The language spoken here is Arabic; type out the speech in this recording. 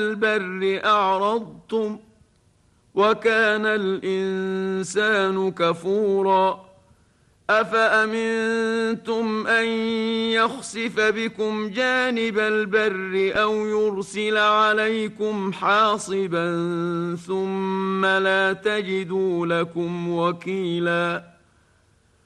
البر أعرضتم وكان الإنسان كفورا أفأمنتم أن يخسف بكم جانب البر أو يرسل عليكم حاصبا ثم لا تجدوا لكم وكيلا